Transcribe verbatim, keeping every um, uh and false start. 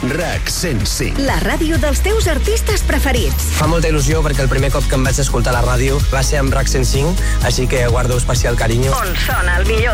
RAC cent cinc. La ràdio dels teus artistes preferits. Fa molta il·lusió perquè el primer cop que em vaig escoltar a la ràdio va ser amb RAC cent cinc, així que guardo especial carinyo. On sona el millor